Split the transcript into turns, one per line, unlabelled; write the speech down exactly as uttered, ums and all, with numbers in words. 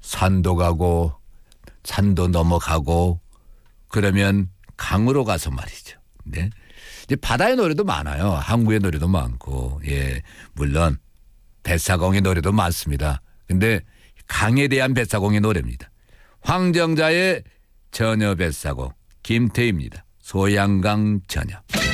산도 가고 산도 넘어가고 그러면 강으로 가서 말이죠. 네. 이제 바다의 노래도 많아요. 항구의 노래도 많고, 예, 물론 뱃사공의 노래도 많습니다. 근데 강에 대한 뱃사공의 노래입니다. 황정자의 전혀 뱃사공, 김태희입니다. 소양강 전혀.